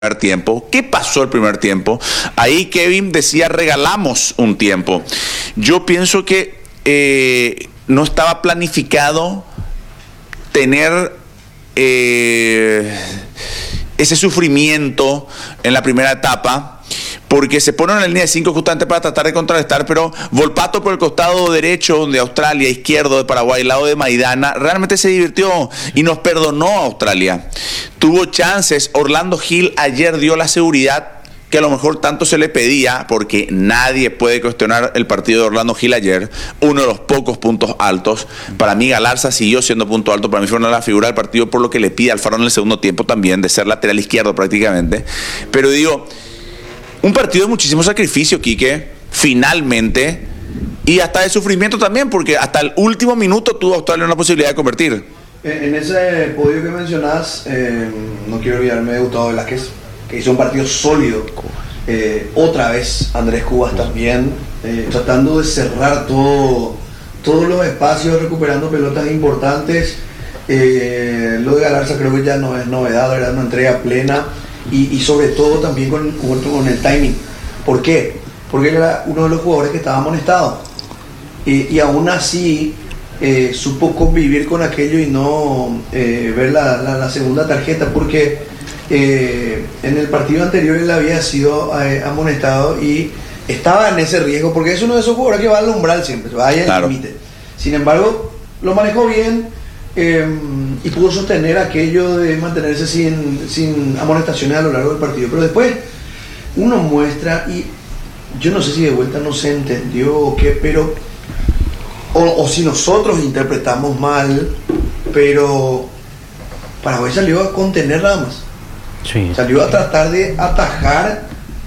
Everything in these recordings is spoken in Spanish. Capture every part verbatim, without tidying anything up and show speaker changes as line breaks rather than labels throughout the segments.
primer tiempo. ¿Qué pasó el primer tiempo? Ahí Kevin decía regalamos un tiempo. Yo pienso que eh, no estaba planificado tener eh, ese sufrimiento en la primera etapa, porque se ponen en la línea de cinco justamente para tratar de contrarrestar, pero Volpato por el costado derecho de Australia, izquierdo de Paraguay, lado de Maidana, realmente se divirtió y nos perdonó a Australia. Tuvo chances. Orlando Gil ayer dio la seguridad que a lo mejor tanto se le pedía, porque nadie puede cuestionar el partido de Orlando Gil ayer, uno de los pocos puntos altos. Para mí Galarza siguió siendo punto alto, para mí fue una de las figuras del partido, por lo que le pide Alfaro en el segundo tiempo también, de ser lateral izquierdo prácticamente. Pero digo, un partido de muchísimo sacrificio, Quique, finalmente, y hasta de sufrimiento también, porque hasta el último minuto tuvo Australia una posibilidad de convertir.
En ese podio que mencionás, eh, no quiero olvidarme de Gustavo Velázquez, que hizo un partido sólido. Eh, otra vez Andrés Cubas también, eh, tratando de cerrar todo, todos los espacios, recuperando pelotas importantes. Eh, lo de Galarza creo que ya no es novedad, era una entrega plena. Y, y sobre todo también con, con, con el timing. ¿Por qué? Porque él era uno de los jugadores que estaba amonestado y, y aún así eh, supo convivir con aquello y no eh, ver la, la, la segunda tarjeta, porque eh, en el partido anterior él había sido eh, amonestado y estaba en ese riesgo, porque es uno de esos jugadores que va al umbral siempre, vaya al
claro.
límite. Sin embargo, lo manejó bien. Eh, y pudo sostener aquello de mantenerse sin, sin amonestaciones a lo largo del partido. Pero después uno muestra, y yo no sé si de vuelta no se entendió o qué, pero o, o si nosotros interpretamos mal, pero Paraguay salió a contener nada más. Sí. Salió a tratar de atajar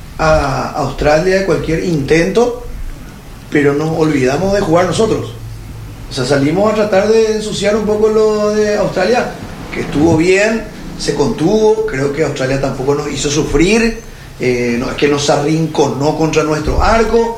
a Australia de cualquier intento, pero nos olvidamos de jugar nosotros. O sea, salimos a tratar de ensuciar un poco lo de Australia, que estuvo bien, se contuvo. Creo que Australia tampoco nos hizo sufrir, eh, no es que nos arrinconó contra nuestro arco,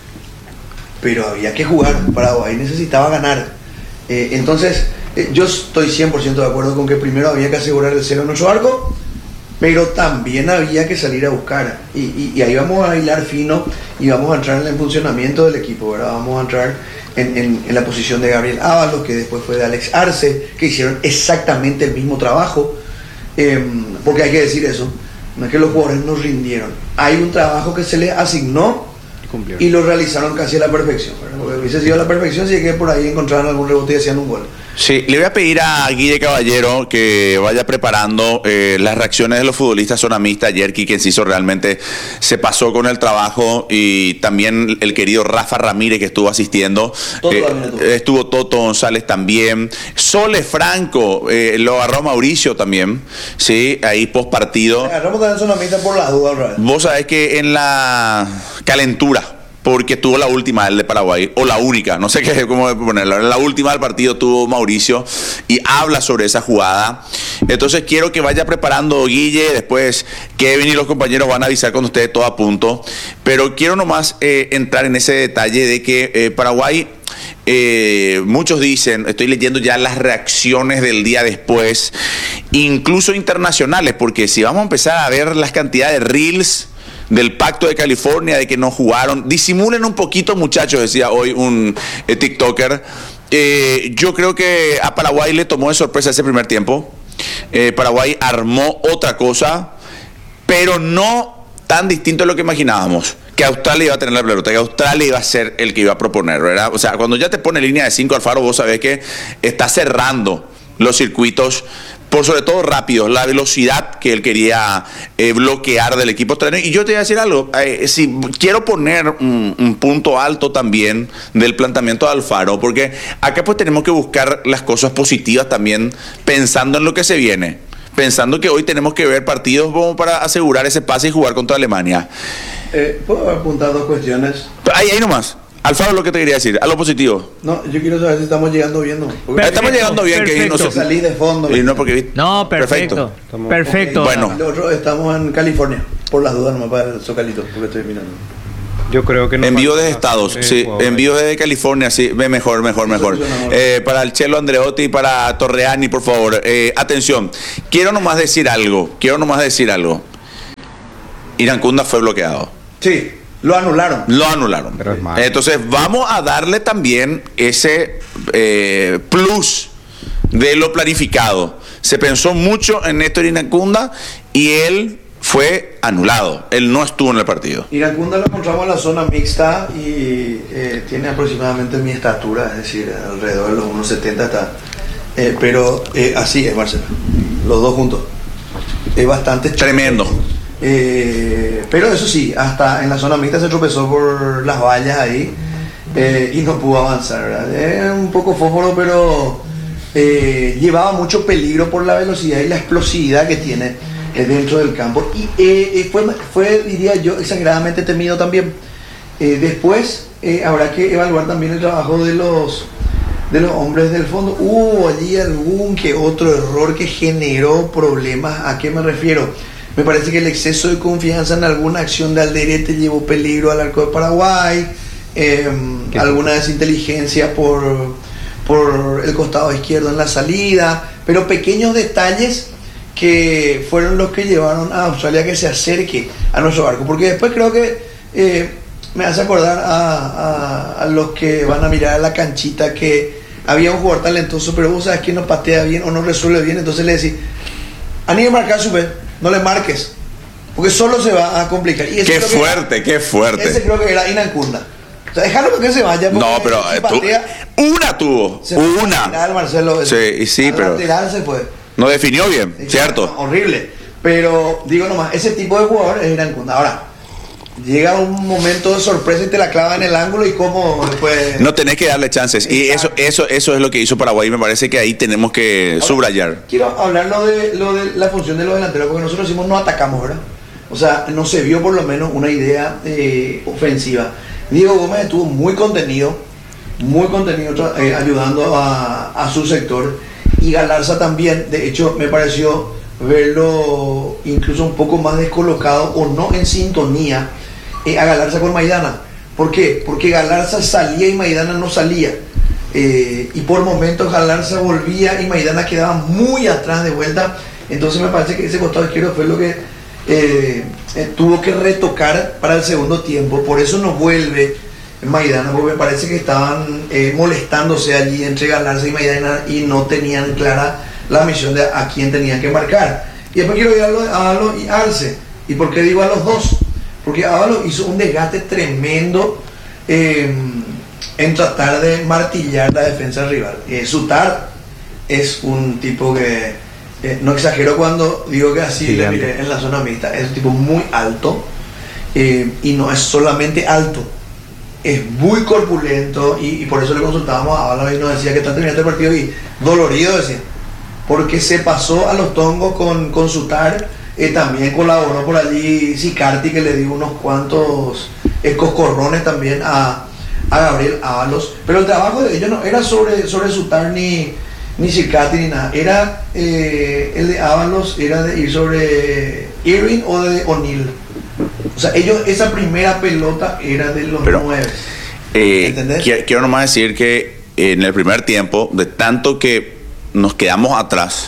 pero había que jugar. Paraguay necesitaba ganar. Eh, entonces, eh, yo estoy cien por ciento de acuerdo con que primero había que asegurar el cero en nuestro arco, pero también había que salir a buscar. Y, y, y ahí vamos a hilar fino y vamos a entrar en el funcionamiento del equipo, ¿verdad? Vamos a entrar En, en, en la posición de Gabriel Ábalos, que después fue de Alex Arce, que hicieron exactamente el mismo trabajo, eh, porque hay que decir eso, no es que los jugadores nos rindieron, hay un trabajo que se les asignó y lo realizaron casi a la perfección, ¿verdad? Porque hubiese sido a la perfección si es que por ahí encontraron algún rebote y hacían un gol.
Sí, le voy a pedir a Guille Caballero que vaya preparando eh, las reacciones de los futbolistas sonamistas. Ayer Quique Enciso realmente se pasó con el trabajo, y también el querido Rafa Ramírez, que estuvo asistiendo. Eh, estuvo Toto González también. Sole Franco, eh, lo agarró Mauricio también, sí, ahí post partido.
Agarramos también sonamistas por las dudas, ¿verdad?
Vos sabés que en la calentura, porque tuvo la última, el de Paraguay, o la única, no sé qué, cómo ponerla, la última del partido tuvo Mauricio, y habla sobre esa jugada. Entonces quiero que vaya preparando Guille, después Kevin y los compañeros van a avisar cuando esté todo a punto, pero quiero nomás eh, entrar en ese detalle de que eh, Paraguay, eh, muchos dicen, estoy leyendo ya las reacciones del día después, incluso internacionales, porque si vamos a empezar a ver las cantidades de reels del Pacto de California, de que no jugaron, disimulen un poquito, muchachos, decía hoy un eh, TikToker. Eh, yo creo que a Paraguay le tomó de sorpresa ese primer tiempo. Eh, Paraguay armó otra cosa, pero no tan distinto a lo que imaginábamos, que Australia iba a tener la pelota, que Australia iba a ser el que iba a proponer, ¿verdad? O sea, cuando ya te pone línea de cinco Alfaro, vos sabés que está cerrando los circuitos, por sobre todo rápido, la velocidad que él quería eh, bloquear del equipo australiano. Y yo te voy a decir algo, eh, si quiero poner un, un punto alto también del planteamiento de Alfaro, porque acá pues tenemos que buscar las cosas positivas también, pensando en lo que se viene, pensando que hoy tenemos que ver partidos como para asegurar ese pase y jugar contra Alemania.
Eh, ¿Puedo apuntar dos cuestiones?
Ahí, ahí nomás. Alfaro, lo que te quería decir, a lo positivo.
No, yo quiero saber si estamos llegando bien, ¿no?
Perfecto, estamos llegando bien, que no sé.
Salí de fondo.
Y no, porque,
no, perfecto. Perfecto. perfecto.
Okay.
Bueno.
Nosotros estamos en California, por las dudas, nomás para el Zocalito, porque estoy mirando.
Yo creo que no.
Envío desde Estados, sí, envío desde California, sí, mejor, mejor, mejor. Eh, para el Chelo Andreotti y para Torreani, por favor. Eh, atención, quiero nomás decir algo, quiero nomás decir algo. Irankunda fue bloqueado.
Sí, lo anularon.
Lo anularon.
Pero es malo.
Entonces vamos a darle también ese eh, plus de lo planificado. Se pensó mucho en Néstor Irankunda y él fue anulado. Él no estuvo en el partido.
Irankunda lo encontramos en la zona mixta y eh, tiene aproximadamente mi estatura, es decir, alrededor de los uno setenta está. Eh, pero eh, así es, Marcelo. Los dos juntos. Es bastante
tremendo.
Eh, pero eso sí, hasta en la zona mixta se tropezó por las vallas ahí eh, y no pudo avanzar, ¿verdad? Es un poco fósforo, pero eh, llevaba mucho peligro por la velocidad y la explosividad que tiene eh, dentro del campo. Y eh, fue, fue, diría yo, exageradamente temido también. Eh, después eh, habrá que evaluar también el trabajo de los de los hombres del fondo. Hubo allí algún que otro error que generó problemas. ¿A qué me refiero? Me parece que el exceso de confianza en alguna acción de Alderete llevó peligro al arco de Paraguay, eh, alguna desinteligencia por, por el costado izquierdo en la salida, pero pequeños detalles que fueron los que llevaron a Australia que se acerque a nuestro arco, porque después creo que eh, me hace acordar a, a, a los que van a mirar a la canchita que había un jugador talentoso, pero vos sabes que no patea bien o no resuelve bien, entonces le decís, anime a marcar su vez, no le marques, porque solo se va a complicar. Y
qué fuerte,
que era,
qué fuerte.
Ese creo que era Irankunda. O sea, dejarlo para que se vaya.
No, pero
si
tú,
patea,
una tuvo, una.
Lateral, Marcelo,
sí, y sí, pero
lateral se fue.
No definió bien,
es
cierto.
Horrible. Pero digo nomás, ese tipo de jugador es Irankunda. Ahora, llega un momento de sorpresa y te la clava en el ángulo y cómo después...
No tenés que darle chances. Exacto. Y eso, eso, eso es lo que hizo Paraguay. Me parece que ahí tenemos que ahora subrayar.
Quiero hablar lo de, lo de la función de los delanteros, porque nosotros decimos no atacamos, ¿verdad? O sea, no se vio por lo menos una idea eh, ofensiva. Diego Gómez estuvo muy contenido, muy contenido eh, ayudando a, a su sector. Y Galarza también, de hecho, me pareció verlo incluso un poco más descolocado o no en sintonía eh, a Galarza con Maidana. ¿Por qué? Porque Galarza salía y Maidana no salía. Eh, y por momentos Galarza volvía y Maidana quedaba muy atrás de vuelta. Entonces me parece que ese costado izquierdo fue lo que eh, eh, tuvo que retocar para el segundo tiempo. Por eso no vuelve Maidana, porque me parece que estaban eh, molestándose allí entre Galarza y Maidana y no tenían clara la misión de a quién tenían que marcar. Y después quiero ir a Ábalos y Arce. ¿Y por qué digo a los dos? Porque Ábalos hizo un desgaste tremendo eh, en tratar de martillar la defensa rival. Eh, Sutar es un tipo que, eh, no exagero cuando digo que así le miré en la zona mixta, es un tipo muy alto eh, y no es solamente alto, es muy corpulento y, y por eso le consultábamos a Ábalos y nos decía que está terminando el partido y dolorido, decía, porque se pasó a los tongos con, con Sutar. Eh, también colaboró por allí Sicarti, que le dio unos cuantos eh, coscorrones también a, a Gabriel Ábalos, pero el trabajo de ellos no era sobre, sobre Sutar ni, ni Sicarti ni nada, era eh, el de Ábalos era de ir sobre Irving o de O'Neill. O sea, ellos, esa primera pelota era de los
pero,
nueve.
Eh, quiero, quiero nomás decir que en el primer tiempo, de tanto que nos quedamos atrás,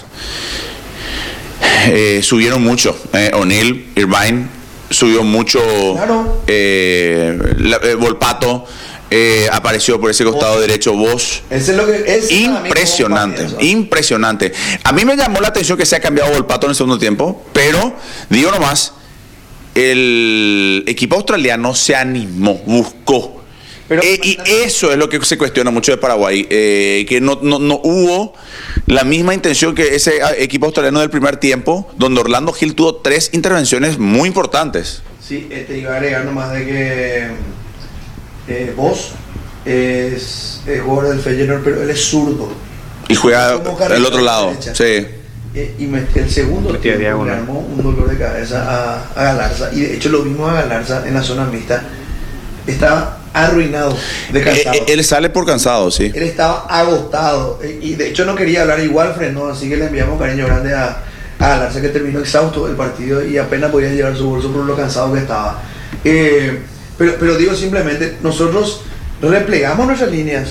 Eh, subieron mucho. Eh, O'Neill, Irvine subió mucho.
Claro.
Eh, la, eh, Volpato eh, apareció por ese costado Vos. derecho. Vos.
Ese es lo que es.
Impresionante, impresionante. A mí me llamó la atención que se ha cambiado Volpato en el segundo tiempo, pero digo nomás, el equipo australiano se animó, buscó. Pero, eh, y eso es lo que se cuestiona mucho de Paraguay, eh, que no, no, no hubo la misma intención que ese equipo australiano del primer tiempo, donde Orlando Gil tuvo tres intervenciones muy importantes.
Sí, eh, te iba a agregar nomás de que eh, Vos es, es jugador del Feyenoord, pero él es zurdo.
Y juega del otro lado, sí.
Eh, y me, el segundo tiempo le armó un dolor de cabeza a, a Galarza, y de hecho lo vimos a Galarza en la zona mixta. Estaba arruinado de cansado.
Eh, él sale por cansado, sí.
Él estaba agotado y de hecho no quería hablar, igual frenó, así que le enviamos cariño grande a, a Galarza, que terminó exhausto el partido y apenas podía llevar su bolso por lo cansado que estaba. Eh, pero, pero digo simplemente, nosotros replegamos nuestras líneas.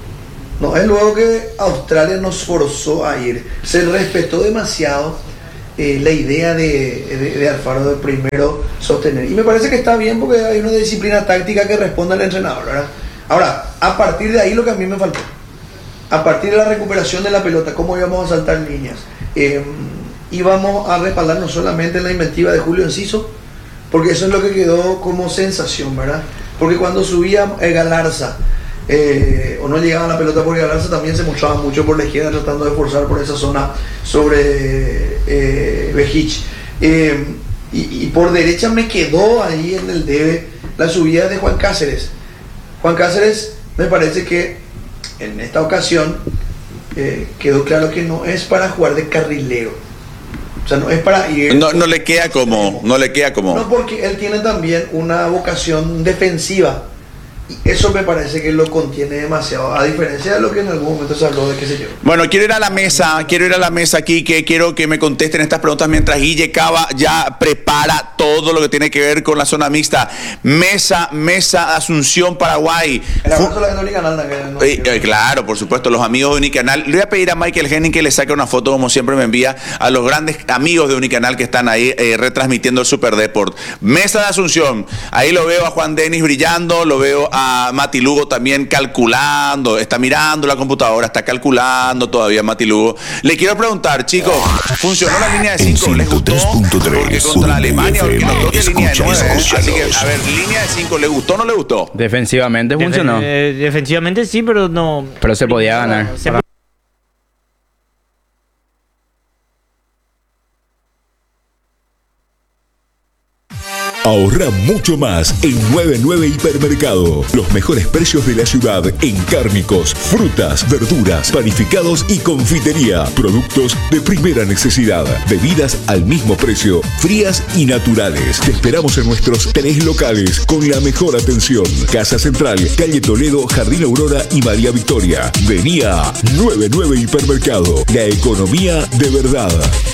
No es luego que Australia nos forzó a ir. Se respetó demasiado eh, la idea de, de, de Alfaro de primero sostener. Y me parece que está bien porque hay una disciplina táctica que responde al entrenador, ¿verdad? Ahora, a partir de ahí lo que a mí me faltó, a partir de la recuperación de la pelota, cómo íbamos a saltar líneas, eh, íbamos a respaldar no solamente en la inventiva de Julio Enciso, porque eso es lo que quedó como sensación, ¿verdad? Porque cuando subía eh, Galarza, eh, o no llegaba la pelota por Galarza, también se mostraba mucho por la izquierda tratando de forzar por esa zona sobre eh, Bejich. Eh, y, y por derecha me quedó ahí en el debe la subida de Juan Cáceres. Juan Cáceres me parece que en esta ocasión eh, quedó claro que no es para jugar de carrilero. O sea, no es para ir...
No, no le queda como... No le queda como...
No, porque él tiene también una vocación defensiva. Y eso me parece que lo contiene demasiado, a diferencia de lo que en algún momento se habló de qué sé yo.
Bueno, quiero ir a la mesa, quiero ir a la mesa aquí, que quiero que me contesten estas preguntas mientras Guille Cava ya prepara todo lo que tiene que ver con la zona mixta. Mesa, mesa Asunción, Paraguay.
El abrazo a la gente de Unicanal. No,
eh, eh, claro, por supuesto, los amigos de Unicanal. Le voy a pedir a Michael Henning que le saque una foto, como siempre me envía, a los grandes amigos de Unicanal que están ahí eh, retransmitiendo el Super Deport. Mesa de Asunción, ahí lo veo a Juan Denis brillando, lo veo a a Mati Lugo también calculando, está mirando la computadora, está calculando todavía Mati Lugo. Le quiero preguntar, chicos, ¿funcionó la línea de cinco? ¿Les gustó? Porque contra Alemania, porque no toque línea de nueve. Así que, a ver, línea de cinco, ¿le gustó o no le gustó?
Defensivamente funcionó.
Defen eh, defensivamente sí, pero no...
Pero se podía ganar.
Se
Ahorra mucho más en noventa y nueve Hipermercado. Los mejores precios de la ciudad en cárnicos, frutas, verduras, panificados y confitería. Productos de primera necesidad. Bebidas al mismo precio, frías y naturales. Te esperamos en nuestros tres locales con la mejor atención. Casa Central, Calle Toledo, Jardín Aurora y María Victoria. Vení a noventa y nueve Hipermercado. La economía de verdad.